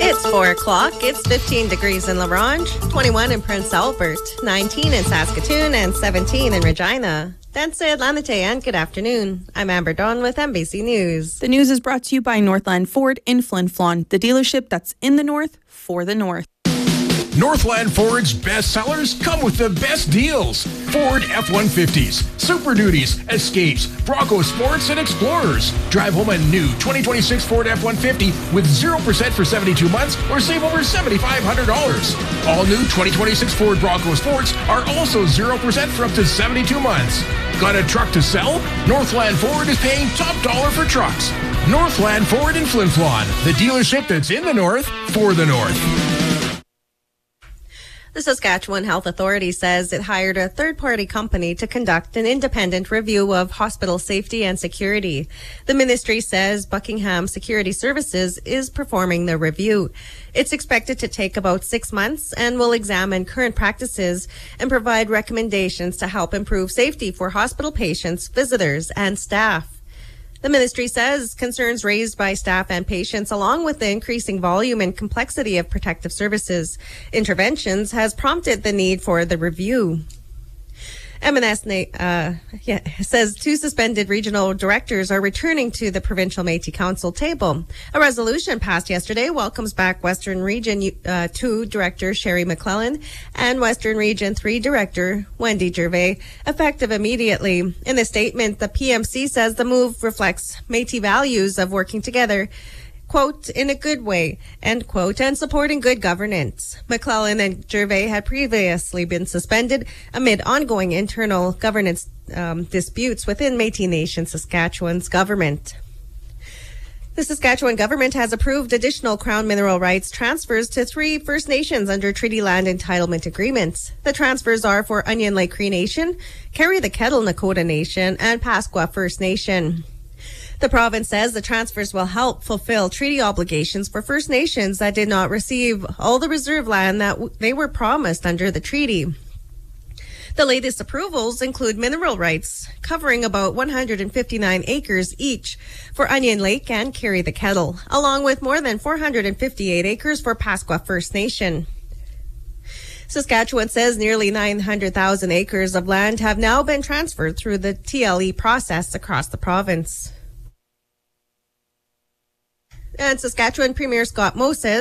It's 4 o'clock. It's 15 degrees in La Ronge, 21 in Prince Albert, 19 in Saskatoon, and 17 in Regina. That's it, Lanate, and good afternoon. I'm Amber Dawn with NBC News. The news is brought to you by Northland Ford in Flin Flon, the dealership that's in the north for the north. Northland Ford's best sellers come with the best deals. Ford F-150s, Super Duties, Escapes, Bronco Sports, and Explorers. Drive home a new 2026 Ford F-150 with 0% for 72 months or save over $7,500. All new 2026 Ford Bronco Sports are also 0% for up to 72 months. Got a truck to sell? Northland Ford is paying top dollar for trucks. Northland Ford in Flin Flon, the dealership that's in the north for the north. The Saskatchewan Health Authority says it hired a third-party company to conduct an independent review of hospital safety and security. The ministry says Buckingham Security Services is performing the review. It's expected to take about 6 months and will examine current practices and provide recommendations to help improve safety for hospital patients, visitors, and staff. The ministry says concerns raised by staff and patients, along with the increasing volume and complexity of protective services interventions, has prompted the need for the review. M&S says 2 suspended regional directors are returning to the Provincial Métis Council table. A resolution passed yesterday welcomes back Western Region 2 Director Sherry McClellan and Western Region 3 Director Wendy Gervais, effective immediately. In a statement, the PMC says the move reflects Métis values of working together, quote, in a good way, end quote, and supporting good governance. McClellan and Gervais had previously been suspended amid ongoing internal governance disputes within Métis Nation Saskatchewan's government. The Saskatchewan government has approved additional Crown mineral rights transfers to 3 First Nations under Treaty Land Entitlement Agreements. The transfers are for Onion Lake Cree Nation, Carry the Kettle Nakota Nation, and Pasqua First Nation. The province says the transfers will help fulfill treaty obligations for First Nations that did not receive all the reserve land that they were promised under the treaty. The latest approvals include mineral rights covering about 159 acres each for Onion Lake and Carry the Kettle, along with more than 458 acres for Pasqua First Nation. Saskatchewan says nearly 900,000 acres of land have now been transferred through the TLE process across the province. And Saskatchewan Premier Scott Moe says